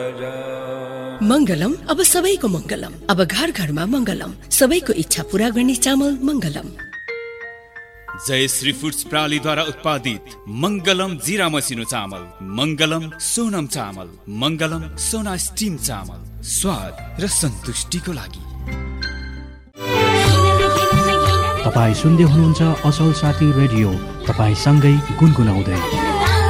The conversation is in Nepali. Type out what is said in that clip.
मंगलम अब सबैको मंगलम, अब घर घरमा मंगलम, सबैको इच्छा पूरा गर्ने चामल मंगलम। जय श्री फूड्स प्रालीद्वारा उत्पादित मंगलम जीरा मसिनो चामल, मंगलम सोनम चामल, मंगलम सोना स्टीम चामल, स्वाद र सन्तुष्टिको लागि। तपाई सुन्दै हुनुहुन्छ असल साथी रेडियो, तपाई सँगै गुनगुनाउँदै।